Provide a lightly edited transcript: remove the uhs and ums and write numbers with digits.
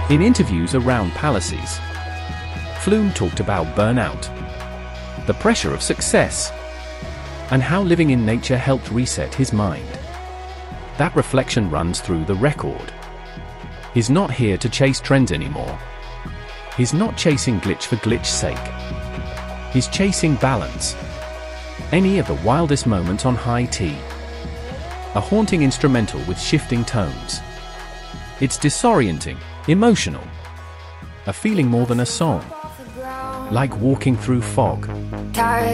In interviews around Palaces, Flume talked about burnout, the pressure of success, and how living in nature helped reset his mind. That reflection runs through the record. He's not here to chase trends anymore. He's not chasing glitch for glitch's sake. He's chasing balance. Any of the wildest moments on high T. A haunting instrumental with shifting tones. It's disorienting, emotional. A feeling more than a song. Like walking through fog.